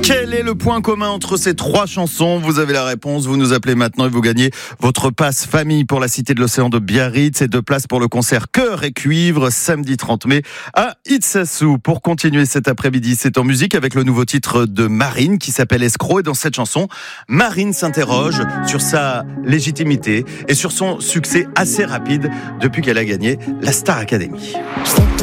Quel est le point commun entre ces trois chansons ? Vous avez la réponse, vous nous appelez maintenant et vous gagnez votre passe famille pour la Cité de l'Océan de Biarritz et 2 places pour le concert Cœur et Cuivre samedi 30 mai à Itsasou. Pour continuer cet après-midi, c'est en musique avec le nouveau titre de Marine qui s'appelle Escroc. Et dans cette chanson, Marine s'interroge sur sa légitimité et sur son succès assez rapide depuis qu'elle a gagné la Star Academy.